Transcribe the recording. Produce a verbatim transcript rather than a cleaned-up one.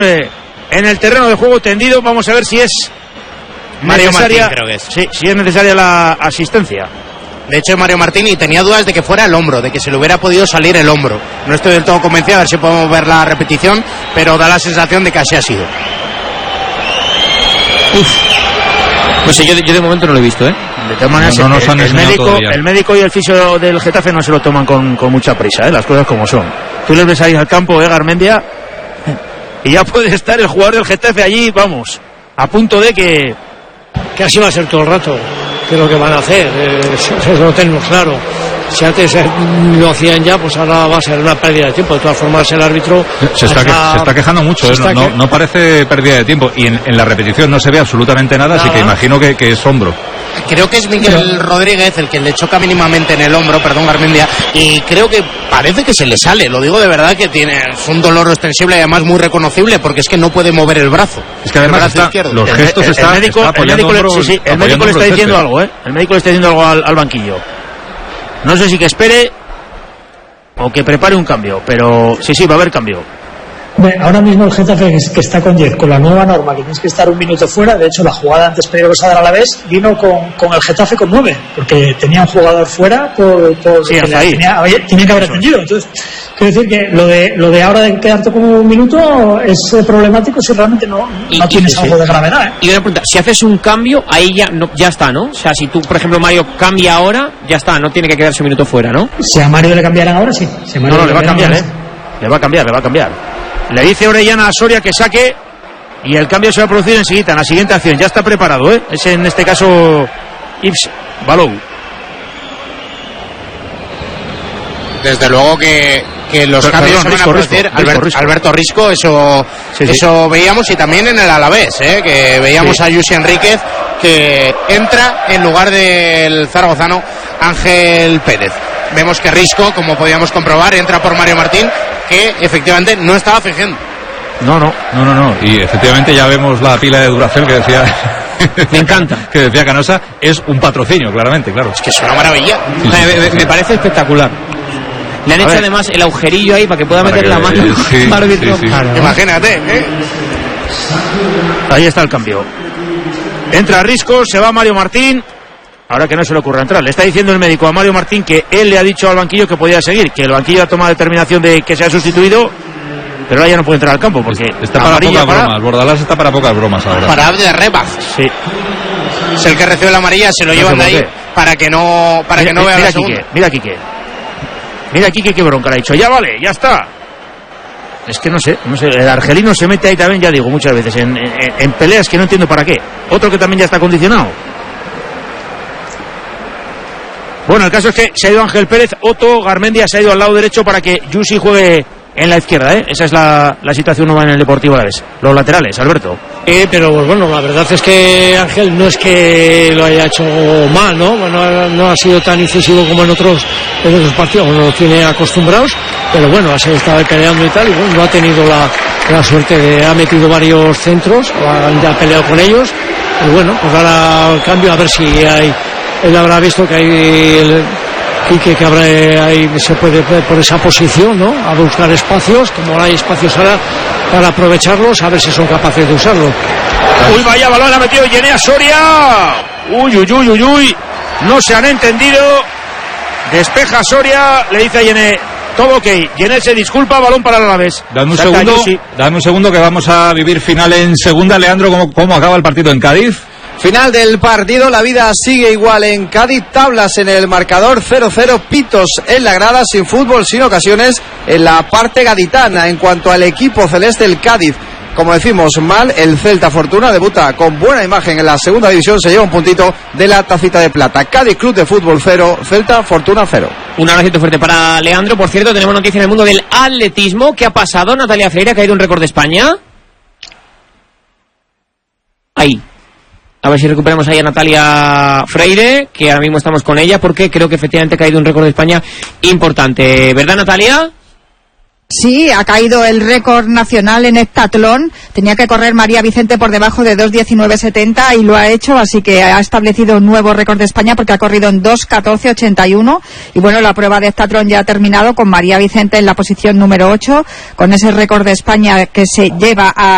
en el terreno de juego tendido. Vamos a ver si es Mario necesaria, Martín, creo que es. Sí, si es necesaria la asistencia. De hecho, Mario Martín, y tenía dudas de que fuera el hombro, de que se le hubiera podido salir el hombro. No estoy del todo convencido, a ver si podemos ver la repetición, pero da la sensación de que así ha sido. Uf. Pues sí, yo, yo de momento no lo he visto, ¿eh? De todas maneras, no, no el, nos han el, enseñado médico, todavía. el médico y el fisio del Getafe no se lo toman con, con mucha prisa, ¿eh? Las cosas como son. Tú les ves ahí al campo, ¿eh, Garmendia? Y ya puede estar el jugador del Getafe allí, vamos, a punto de que... Que así va a ser todo el rato, que es lo que van a hacer, eh, eso lo tenemos claro. Si antes eh, lo hacían ya, pues ahora va a ser una pérdida de tiempo. De todas formas, el árbitro se está, que, se está quejando mucho, se ¿eh? está no, que... no parece pérdida de tiempo. Y en, en la repetición no se ve absolutamente nada, nada. Así que imagino que, que es hombro. Creo que es Miguel Pero... Rodríguez el que le choca mínimamente en el hombro, perdón, Garmendia, y creo que parece que se le sale. Lo digo de verdad, que tiene un dolor ostensible y además muy reconocible, porque es que no puede mover el brazo. Es que además está, los el, gestos el, está, el médico, está apoyando el médico, hombro, sí, sí, el médico le está diciendo algo, ¿eh? El médico le está diciendo algo al, al banquillo. No sé si que espere o que prepare un cambio, pero sí, sí, va a haber cambio. Ahora mismo el Getafe, que está con diez, con la nueva norma, que tienes que estar un minuto fuera. De hecho, la jugada antes peligrosa del Alavés vino con, con el Getafe con nueve, porque tenía un jugador fuera por, por sí, hasta ahí. Tenía, tenía que haber atendido. Entonces, quiero decir que lo de lo de ahora de quedarte como un minuto es problemático si realmente no, y, no tienes y, algo sí. de gravedad, ¿eh? Y una pregunta, si haces un cambio, ahí ya no, ya está, ¿no? O sea, si tú, por ejemplo, Mario cambia ahora, ya está, no tiene que quedarse un minuto fuera, ¿no? Si a Mario le cambiaran ahora, sí. Si a Mario no, no, le, le va a cambiar, ahora, ¿eh? Le va a cambiar, le va a cambiar. Le dice Orellana a Soria que saque y el cambio se va a producir enseguida, en la siguiente acción. Ya está preparado, ¿eh? Es en este caso Yves Balou. Desde luego que, que los Pero, cambios perdón, se van a producir. Risco, Albert, Risco. Alberto Risco, eso, sí, sí. eso veíamos, y también en el Alavés, ¿eh? Que veíamos sí. a Yusi Enríquez, que entra en lugar del zaragozano Ángel Pérez. Vemos que Risco, como podíamos comprobar, entra por Mario Martín, que efectivamente no estaba fingiendo. No, no, no, no, no. Y efectivamente ya vemos la pila de duración que decía. Me encanta. Que decía Canosa, es un patrocinio, claramente, claro. Es que es una maravilla. Sí, sí, me, me, me parece espectacular. Le han a hecho ver. además el agujerillo ahí para que pueda para meter que, la mano. Eh, sí, sí, sí. Claro. Imagínate, ¿eh? Ahí está el cambio. Entra Risco, se va Mario Martín. Ahora que no se le ocurra entrar. Le está diciendo el médico a Mario Martín que él le ha dicho al banquillo que podía seguir, que el banquillo ha tomado determinación de que sea sustituido, pero ahora ya no puede entrar al campo porque está para pocas para... bromas. Bordalás está para pocas bromas ahora. Para de rebas. Sí. Es el que recibe la amarilla, se lo no llevan de ahí para que no para mira, que no vea mira la segunda. Quique, mira Quique. Mira Quique qué bronca le ha dicho. Ya vale, ya está. Es que no sé, no sé, el argelino se mete ahí también, ya digo, muchas veces en, en, en peleas que no entiendo para qué. Otro que también ya está condicionado. Bueno, el caso es que se ha ido Ángel Pérez, Otto Garmendia se ha ido al lado derecho para que Yusi juegue en la izquierda, ¿eh? Esa es la, la situación nueva en el Deportivo Alavés. Los laterales, Alberto. Eh, pero pues, bueno, la verdad es que Ángel no es que lo haya hecho mal, ¿no? Bueno, no ha sido tan incisivo como en otros, en otros partidos, no lo tiene acostumbrados, pero bueno, se estaba peleando y tal, y bueno, no ha tenido la, la suerte de, ha metido varios centros, han ya peleado con ellos, y bueno, pues ahora el cambio, a ver si hay, él habrá visto que hay el, Quique, que habrá ahí, se puede por esa posición, ¿no? A buscar espacios, como hay espacios ahora, para aprovecharlos, a ver si son capaces de usarlo. Uy, vaya balón ha metido Yenea Soria. Uy, uy, uy, uy, uy. No se han entendido. Despeja Soria, le dice a Yené, todo ok. Yené se disculpa, balón para el Alavés. Dame un Saca segundo, Yusi. dame un segundo que vamos a vivir final en segunda. Leandro, ¿cómo, cómo acaba el partido en Cádiz? Final del partido, la vida sigue igual en Cádiz, tablas en el marcador, cero cero, pitos en la grada, sin fútbol, sin ocasiones en la parte gaditana. En cuanto al equipo celeste, el Cádiz, como decimos, mal. El Celta Fortuna debuta con buena imagen en la segunda división, se lleva un puntito de la tacita de plata. Cádiz Club de Fútbol cero, Celta Fortuna cero. Un abrazo fuerte para Leandro. Por cierto, tenemos noticia en el mundo del atletismo. ¿Qué ha pasado? Natalia Freire ha caído un récord de España. Ahí. A ver si recuperamos ahí a Natalia Freire, que ahora mismo estamos con ella, porque creo que efectivamente ha caído un récord de España importante. ¿Verdad, Natalia? Sí, ha caído el récord nacional en heptatlón. Tenía que correr María Vicente por debajo de dos diecinueve setenta y lo ha hecho, así que ha establecido un nuevo récord de España porque ha corrido en dos catorce ochenta y uno. Y bueno, la prueba de heptatlón ya ha terminado con María Vicente en la posición número ocho, con ese récord de España que se lleva a